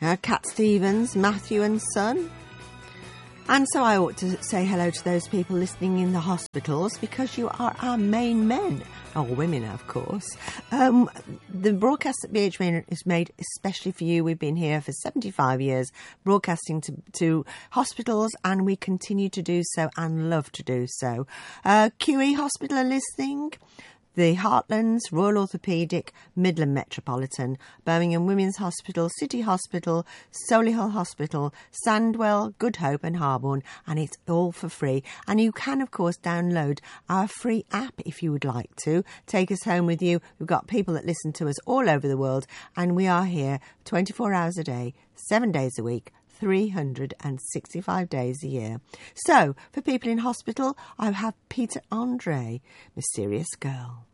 Cat Stevens, Matthew and Son. And so I ought to say hello to those people listening in the hospitals, because you are our main men, or women, of course. The broadcast at BHP is made especially for you. We've been here for 75 years, broadcasting to hospitals, and we continue to do so and love to do so. QE Hospital are listening. The Heartlands, Royal Orthopaedic, Midland Metropolitan, Birmingham Women's Hospital, City Hospital, Solihull Hospital, Sandwell, Good Hope and Harborne, and it's all for free. And you can, of course, download our free app if you would like to. Take us home with you. We've got people that listen to us all over the world, and we are here 24 hours a day, 7 days a week, 365 days a year. So, for people in hospital, I have Peter Andre, Mysterious Girl.